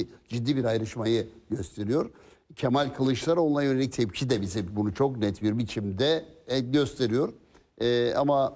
tepki ciddi bir ayrışmayı gösteriyor. Kemal Kılıçdaroğlu'na yönelik tepki de bize bunu çok net bir biçimde gösteriyor. Ama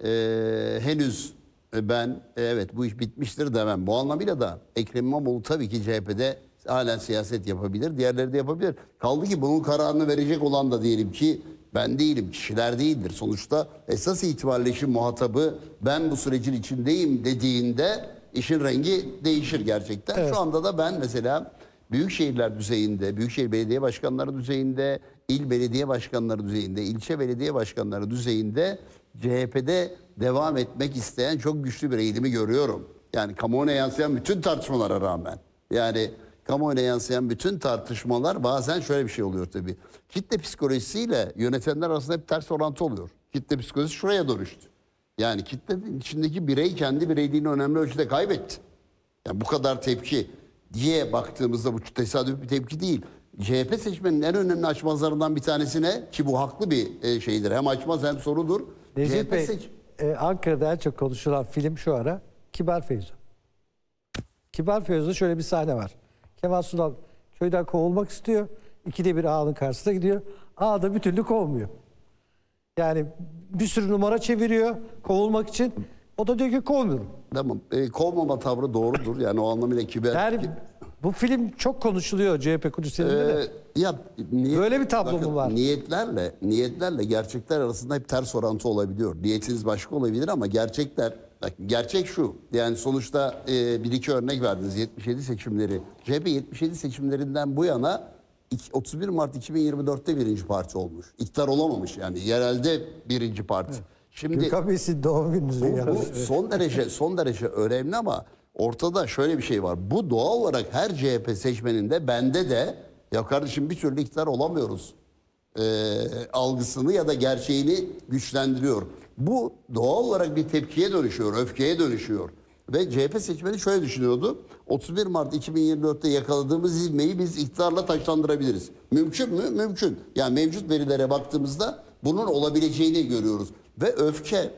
henüz ben evet bu iş bitmiştir demem. Bu anlamıyla da Ekrem İmamoğlu tabii ki CHP'de halen siyaset yapabilir. Diğerleri de yapabilir. Kaldı ki bunun kararını verecek olan da diyelim ki ben değilim, kişiler değildir. Sonuçta esas itibariyle işin muhatabı ben bu sürecin içindeyim dediğinde işin rengi değişir gerçekten. Evet. Şu anda da ben mesela büyük şehirler düzeyinde, büyükşehir belediye başkanları düzeyinde, il belediye başkanları düzeyinde, ilçe belediye başkanları düzeyinde CHP'de devam etmek isteyen çok güçlü bir eğilimi görüyorum. Yani kamuoyuna yansıyan bütün tartışmalara rağmen. Yani kamuoyuna yansıyan bütün tartışmalar bazen şöyle bir şey oluyor tabii. Kitle psikolojisiyle yönetenler arasında hep ters orantı oluyor. Kitle psikolojisi şuraya dönüştü. Yani kitlenin içindeki birey kendi bireyliğini önemli ölçüde kaybetti. Yani bu kadar tepki diye baktığımızda bu tesadüf bir tepki değil. CHP seçmenin en önemli açmazlarından bir tanesi ne? Ki bu haklı bir şeydir. Hem açmaz hem sorudur. Necip Bey, Ankara'da en çok konuşulan film şu ara Kibar Feyzo. Kibar Feyzo'da şöyle bir sahne var. Kemal Sunal köyden kovulmak istiyor. İkide bir ağanın karşısına gidiyor. Ağa da bir türlü kovmuyor. Yani bir sürü numara çeviriyor kovulmak için. O da diyor ki kovmuyorum. Tamam. Kovmama tavrı doğrudur. Yani o anlamıyla Bu film çok konuşuluyor CHP kulislerinde de. Ya böyle bir tablo mu var? Niyetlerle gerçekler arasında hep ters orantı olabiliyor. Niyetiniz başka olabilir ama gerçek şu. Yani sonuçta bir iki örnek verdiniz 77 seçimleri. CHP 77 seçimlerinden bu yana 31 Mart 2024'te birinci parti olmuş. İktidar olamamış yani yerelde birinci parti. Evet. Şimdi Gürkan Bey sizin doğum gününüzde bu son derece önemli ama ortada şöyle bir şey var. Bu doğal olarak her CHP seçmeninde bende de ya kardeşim bir türlü iktidar olamıyoruz algısını ya da gerçeğini güçlendiriyor. Bu doğal olarak bir tepkiye dönüşüyor, öfkeye dönüşüyor. Ve CHP seçmeni şöyle düşünüyordu. 31 Mart 2024'te yakaladığımız ivmeyi biz iktidarla taçlandırabiliriz. Mümkün mü? Mümkün. Yani mevcut verilere baktığımızda bunun olabileceğini görüyoruz. Ve öfke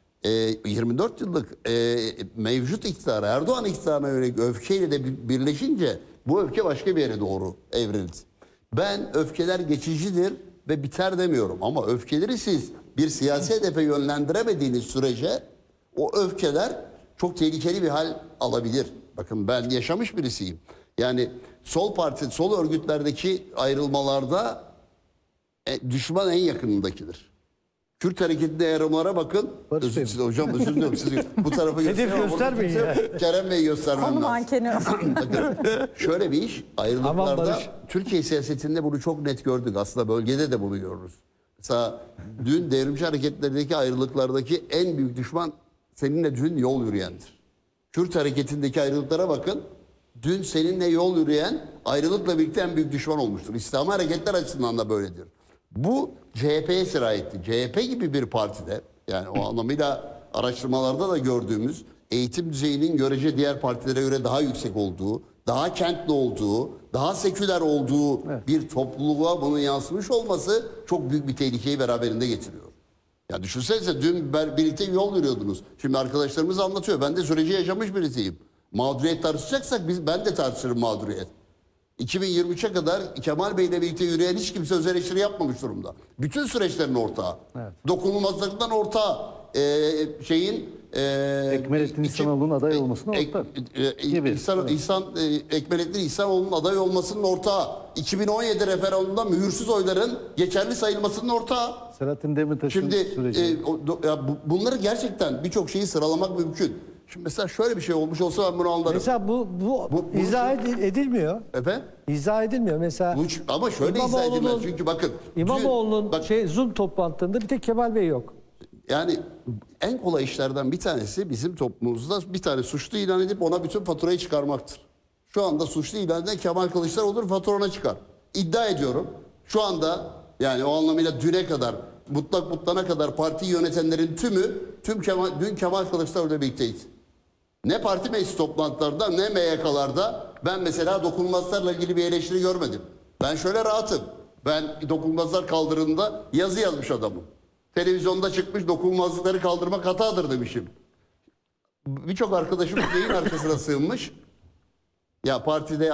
24 yıllık mevcut iktidara, Erdoğan iktidarına yönelik öfkeyle de birleşince bu öfke başka bir yere doğru evrildi. Ben öfkeler geçicidir ve biter demiyorum ama öfkeleri siz bir siyasi hedefe yönlendiremediğiniz sürece o öfkeler çok tehlikeli bir hal alabilir. Bakın ben yaşamış birisiyim. Yani sol parti, sol örgütlerdeki ayrılmalarda düşman en yakınındakidir. Kürt hareketinde ayrımlara bakın. Hocam özür diliyorum sizi bu tarafa göstermeyin ya. Kerem Bey göstermem Konu lazım. mankeni. Bakın, şöyle bir iş ayrılıklarda Türkiye siyasetinde bunu çok net gördük. Aslında bölgede de bunu görürüz. Mesela dün devrimci hareketlerindeki ayrılıklardaki en büyük düşman seninle dün yol yürüyendir. Kürt hareketindeki ayrılıklara bakın. Dün seninle yol yürüyen ayrılıkla birlikte en büyük düşman olmuştur. İslami hareketler açısından da böyledir. Bu CHP'ye sirayetti. CHP gibi bir partide yani o anlamıyla araştırmalarda da gördüğümüz eğitim düzeyinin görece diğer partilere göre daha yüksek olduğu, daha kentli olduğu, daha seküler olduğu bir topluluğa bunun yansımış olması çok büyük bir tehlikeyi beraberinde getiriyor. Ya düşünsenize dün birlikte yol yürüyordunuz. Şimdi arkadaşlarımız anlatıyor. Ben de süreci yaşamış birisiyim. Mağduriyet tartışacaksak ben de tartışırım mağduriyet. 2023'e kadar Kemal Bey'le birlikte yürüyen hiç kimse öz eleştiri yapmamış durumda. Bütün süreçlerin ortağı. Evet. Dokunulmazlıktan ortağı. Ekmelettin İhsanoğlu'nun aday olmasının ortağı. Ekmelettin İhsanoğlu'nun aday olmasının ortağı. 2017 referandumunda mühürsüz oyların geçerli sayılmasının ortağı. Selahattin Demirtaş'ın süreci. Bunları gerçekten birçok şeyi sıralamak mümkün. Şimdi mesela şöyle bir şey olmuş olsa ben bunu anlarım. Mesela bu izah edilmiyor. Efendim? İzah edilmiyor. Mesela ama şöyle izah edilmez. Çünkü bakın. İmamoğlu'nun Zoom toplantılarında bir tek Kemal Bey yok. Yani en kolay işlerden bir tanesi bizim toplumumuzda bir tane suçlu ilan edip ona bütün faturayı çıkarmaktır. Şu anda suçlu ilan eden Kemal Kılıçdaroğlu'nun faturana çıkar. İddia ediyorum. Şu anda yani o anlamıyla düne kadar mutlana kadar parti yönetenlerin dün Kemal Kılıçdaroğlu'yla birlikteydi. Ne parti meclis toplantılarında ne MYK'larda ben mesela dokunulmazlarla ilgili bir eleştiri görmedim. Ben şöyle rahatım. Ben dokunulmazlar kaldırımında yazı yazmış adamım. Televizyonda çıkmış dokunulmazlıkları kaldırmak hatadır demişim. Birçok arkadaşımız neyin arkasına sığınmış? Ya partide